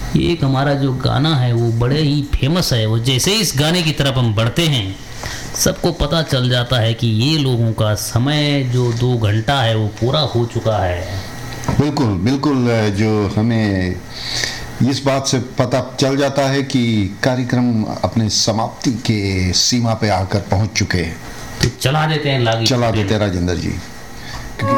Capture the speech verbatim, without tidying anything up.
ये एक हमारा जो गाना है वो बड़े ही फेमस है। वो जैसे ही इस गाने की तरफ हम बढ़ते हैं, सबको पता चल जाता है कि ये लोगों का समय जो दो घंटा है वो पूरा हो चुका है। बिल्कुल बिल्कुल, जो हमें इस बात से पता चल जाता है कि कार्यक्रम अपने समाप्ति के सीमा पे आकर पहुंच चुके हैं। तो चला देते हैं लागी चला देते हैं राजेंद्र जी।